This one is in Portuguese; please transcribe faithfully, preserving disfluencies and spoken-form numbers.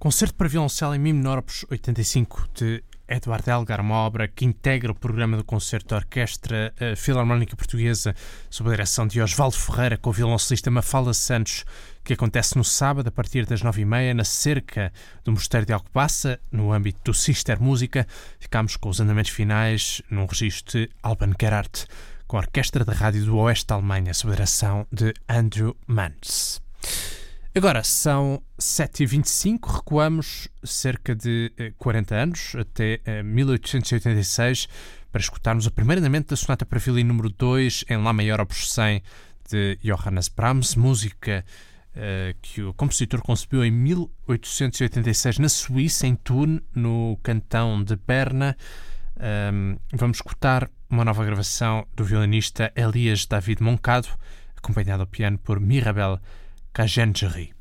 Concerto para violoncelo em Mi menor, opus oitenta e cinco, de Eduardo Elgar, uma obra que integra o programa do concerto da Orquestra Filarmónica Portuguesa, sob a direção de Osvaldo Ferreira, com o violoncelista Mafalda Santos, que acontece no sábado, a partir das nove e meia, na cerca do Mosteiro de Alcobaça, no âmbito do Sister Música. Ficámos com os andamentos finais num registro de Alban Gerhardt, com a Orquestra da Rádio do Oeste da Alemanha, sob a direção de Andrew Mans. Agora são sete e vinte e cinco, recuamos cerca de quarenta anos, até mil oitocentos e oitenta e seis, para escutarmos o primeiro andamento da Sonata para Violino número dois, em Lá maior, opus cem, de Johannes Brahms, música uh, que o compositor concebeu em mil oitocentos e oitenta e seis na Suíça, em Thun, no cantão de Berna. Um, vamos escutar uma nova gravação do violinista Elias David Moncado, acompanhado ao piano por Mirabel Cagengeri.